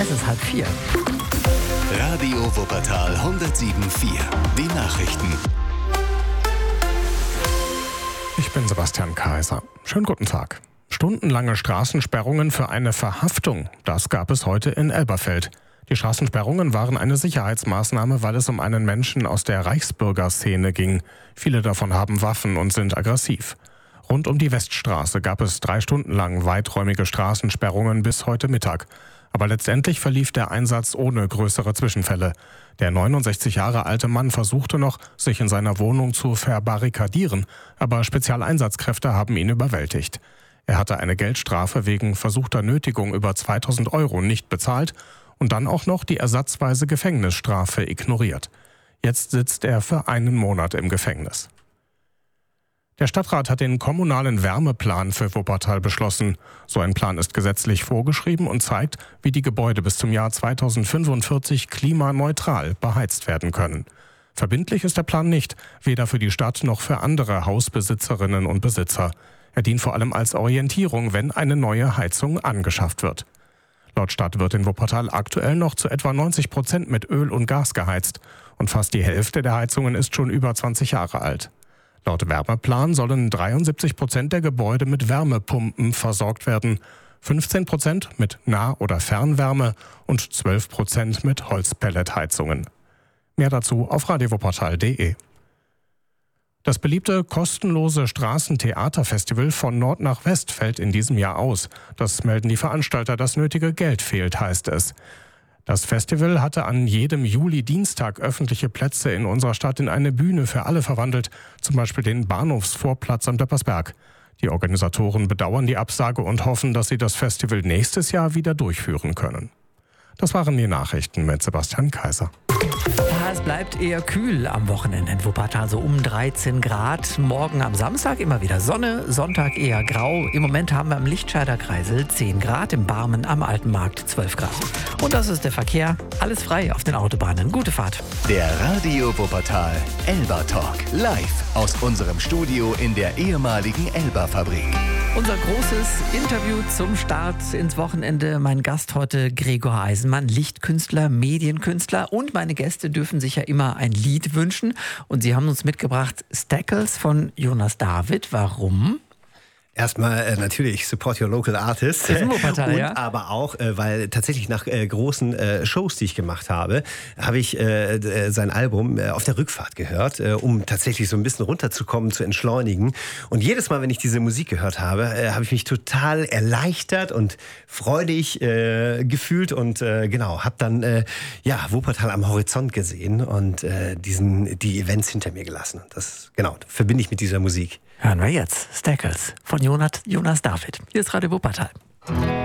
Es ist 3:30. Radio Wuppertal 107.4. Die Nachrichten. Ich bin Sebastian Kaiser. Schönen guten Tag. Stundenlange Straßensperrungen für eine Verhaftung. Das gab es heute in Elberfeld. Die Straßensperrungen waren eine Sicherheitsmaßnahme, weil es um einen Menschen aus der Reichsbürgerszene ging. Viele davon haben Waffen und sind aggressiv. Rund um die Weststraße gab es 3 Stunden lang weiträumige Straßensperrungen bis heute Mittag. Aber letztendlich verlief der Einsatz ohne größere Zwischenfälle. Der 69 Jahre alte Mann versuchte noch, sich in seiner Wohnung zu verbarrikadieren, aber Spezialeinsatzkräfte haben ihn überwältigt. Er hatte eine Geldstrafe wegen versuchter Nötigung über 2.000 € nicht bezahlt und dann auch noch die ersatzweise Gefängnisstrafe ignoriert. Jetzt sitzt er für 1 Monat im Gefängnis. Der Stadtrat hat den kommunalen Wärmeplan für Wuppertal beschlossen. So ein Plan ist gesetzlich vorgeschrieben und zeigt, wie die Gebäude bis zum Jahr 2045 klimaneutral beheizt werden können. Verbindlich ist der Plan nicht, weder für die Stadt noch für andere Hausbesitzerinnen und Besitzer. Er dient vor allem als Orientierung, wenn eine neue Heizung angeschafft wird. Laut Stadt wird in Wuppertal aktuell noch zu etwa 90% mit Öl und Gas geheizt. Und fast die Hälfte der Heizungen ist schon über 20 Jahre alt. Laut Wärmeplan sollen 73% der Gebäude mit Wärmepumpen versorgt werden, 15% mit Nah- oder Fernwärme und 12% mit Holzpelletheizungen. Mehr dazu auf radiowuppertal.de. Das beliebte kostenlose Straßentheaterfestival von Nord nach West fällt in diesem Jahr aus. Das melden die Veranstalter, das nötige Geld fehlt, heißt es. Das Festival hatte an jedem Juli-Dienstag öffentliche Plätze in unserer Stadt in eine Bühne für alle verwandelt, zum Beispiel den Bahnhofsvorplatz am Döppersberg. Die Organisatoren bedauern die Absage und hoffen, dass sie das Festival nächstes Jahr wieder durchführen können. Das waren die Nachrichten mit Sebastian Kaiser. Ja, es bleibt eher kühl am Wochenende in Wuppertal, so um 13 Grad. Morgen am Samstag immer wieder Sonne, Sonntag eher grau. Im Moment haben wir am Lichtscheider Kreisel 10 Grad, im Barmen am Alten Markt 12 Grad. Und das ist der Verkehr. Alles frei auf den Autobahnen. Gute Fahrt. Der Radio Wuppertal Elba Talk. Live aus unserem Studio in der ehemaligen Elba-Fabrik. Unser großes Interview zum Start ins Wochenende. Mein Gast heute Gregor Eisenmann, Lichtkünstler, Medienkünstler. Und meine Gäste dürfen sich ja immer ein Lied wünschen. Und sie haben uns mitgebracht Stackles von Jonas David. Warum? Erstmal natürlich Support Your Local Artist. Ist in Wuppertal, ja? Aber auch, weil tatsächlich nach großen Shows, die ich gemacht habe, habe ich sein Album auf der Rückfahrt gehört, um tatsächlich so ein bisschen runterzukommen, zu entschleunigen. Und jedes Mal, wenn ich diese Musik gehört habe, habe ich mich total erleichtert und freudig gefühlt und habe dann Wuppertal am Horizont gesehen und die Events hinter mir gelassen. Und das verbinde ich mit dieser Musik. Hören wir jetzt Stackles von Jonas David. Hier ist Radio Wuppertal.